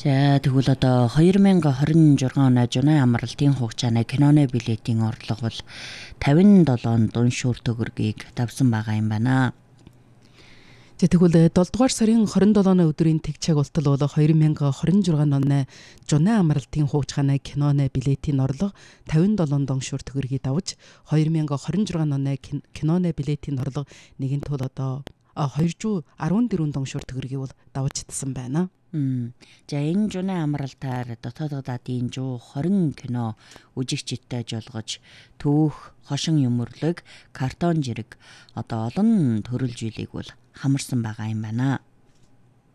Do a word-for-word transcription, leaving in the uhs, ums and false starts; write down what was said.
За тэгвэл одоо хоёр мянга хорин журган оны Жунай амралтын хугацааны киноны билетийн орлого бол тавин долоон дуншуур төгрөгийг давсан байгаа юм байна. Тэгвэл долдугаар сарын хорин долооны өдрийн тэг чагуултал бол хоёр мянга хорин журган оны Жунай амралтын хугацааны киноны билетийн орлого тавин долоон дуншуур төгрөгийг давж хоёр мянга хорин журган оны киноны билетийн орлого нэгэн тул одоо хоёр зуун арван дөрвөн дуншуур төгрөгийг бол давжтсан байна. За энэ Жунай амралтаар дотоод гадаадын зуун хорин кино үжигчдтэй жолгож түүх, хошин юмөрлөг, картон жирэг одоо олон төрөл зүйлийг бол хамарсан байгаа юм байна.